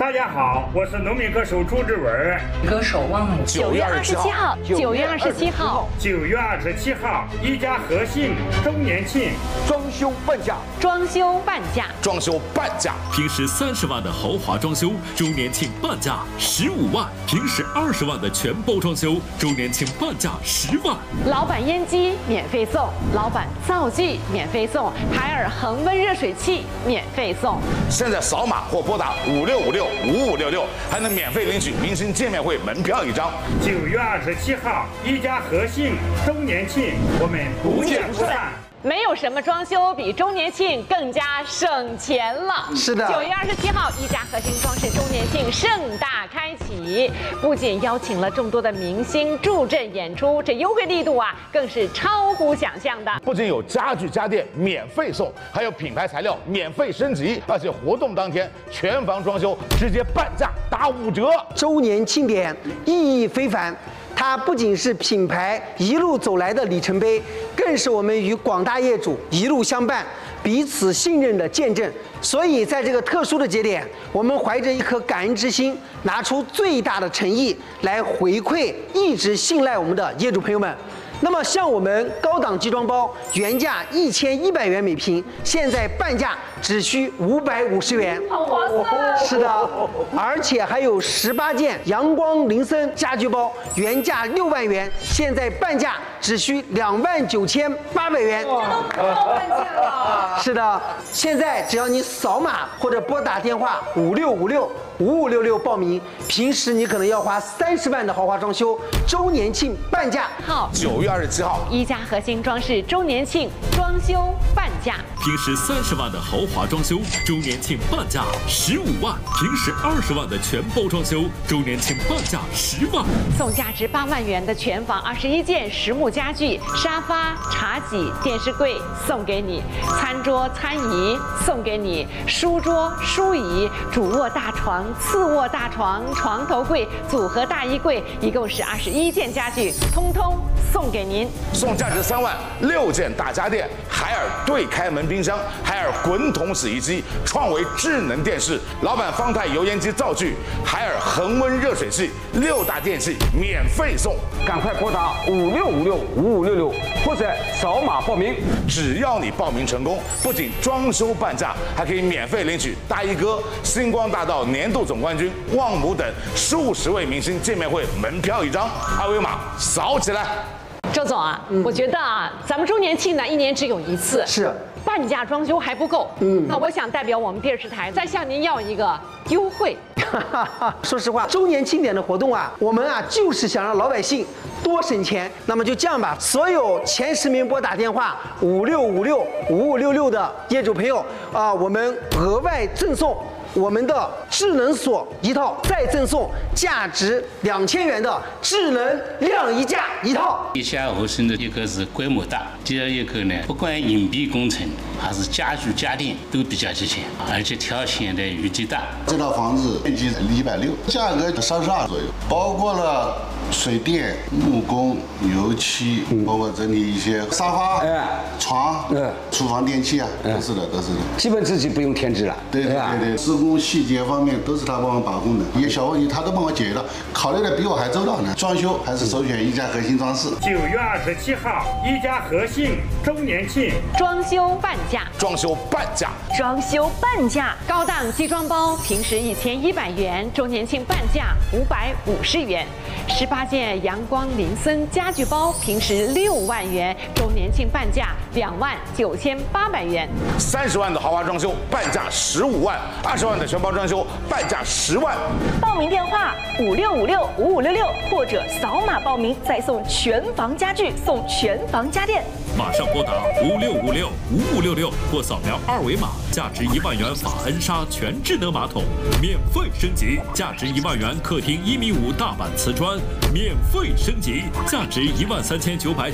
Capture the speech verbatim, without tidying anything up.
大家好，我是农民歌手朱志文。 歌手汪某。 九月二十七号，九月二十七号， 九月二十七号，一家和信周年庆， 装修半价， 装修半价， 装修半价。 平时三十万的豪华装修，周年庆半价十五万；平时二十万的全包装修，周年庆半价十万。 老板烟机免费送，老板灶具免费送，海尔恒温热水器免费送。 现在扫码或拨打五六五六五五六六，还能免费领取明星见面会门票一张。 九月二十七号，一家和信周年庆，我们不见不散。 没有什么装修比周年庆更加省钱了。 是的， 九月二十七号，一家核心装饰周年庆盛大开启，不仅邀请了众多的明星助阵演出，这优惠力度啊，更是超乎想象的。 不仅有家具家电免费送，还有品牌材料免费升级，而且活动当天全房装修直接半价打五折。 周年庆典意义非凡。它不仅是品牌一路走来的里程碑，更是我们与广大业主一路相伴、彼此信任的见证。所以，在这个特殊的节点，我们怀着一颗感恩之心，拿出最大的诚意来回馈一直信赖我们的业主朋友们。那么，像我们高档集装包，原价一千一百元每平，现在半价只需五百五十元， 好划算！ 是的，而且还有十八件阳光林森家居包，原价六万元，现在半价只需两万九千八百元。 这都爆半价了！ 是的，现在只要你扫码或者拨打电话五六五六五五六六报名，平时你可能要花三十万的豪华装修，周年庆半价。 好， 九月二十七号， 一家核心装饰周年庆装修半价。 平时三十万的豪华装修，周年庆半价十五万；平时二十万的全包装修，周年庆半价十万。 送价值八万元的全房二十一件实木家具、沙发、茶几、电视柜送给你，餐桌、餐椅送给你，书桌、书椅、主卧大床、次卧大床、床头柜、组合大衣柜，一共是二十一件家具，通通送给您。 送价值三万六件大家电，海尔对开门冰箱，海尔滚筒洗衣机，创维智能电视，老板方太油烟机灶具，海尔恒温热水器，六大电器免费送。 赶快拨打五六五六五五六六，或者扫码报名。 只要你报名成功，不仅装修半价，还可以免费领取大衣哥、星光大道年度总冠军旺姆等数十位明星见面会门票一张，二维码扫起来。 周总啊，嗯、我觉得啊，咱们周年庆呢，一年只有一次， 是半价装修还不够。嗯，那我想代表我们电视台再向您要一个优惠。 说实话，周年庆典的活动啊，我们啊就是想让老百姓多省钱。那么就这样吧，所有前十名拨打电话五六五六五五六六的业主朋友啊，我们额外赠送我们的智能锁一套，再赠送价值两千元的智能晾衣架一套。 一家合生的一个是规模大，第二一个呢，不管隐蔽工程还是家具家电都比较齐全，而且条线的余地大。 这套房子面积一百六，价格三十二左右，包括了水电、木工、油漆，嗯、包括整理一些沙发、哎、床、哎、厨房电器啊，哎、都是的，都是的。 基本自己不用添置了。 对对对对，施工细节方面都是他帮我把控的，一些小问题他都帮我解决了，考虑的比我还周到呢。装修还是首选一家核心装饰。 九月二十七号，一家和信周年庆， 装修半价， 装修半价， 装修半价。高档集装包平时一千一百元，周年庆半价五百五十元。十八件阳光林森家具包平时六万元，周年庆半价两万九千八百元。 三十万的豪华装修半价十五万，二十万的全包装修半价十万。 报名电话五六五六五五六六，或者扫码报名，再送全房家具，送全房家电。 马上拨打五六五六五五六六，或扫描二维码，价值一万元法恩莎全智能马桶免费升级，价值一万元客厅一米五大板瓷砖免费升级，价值一万三千九百。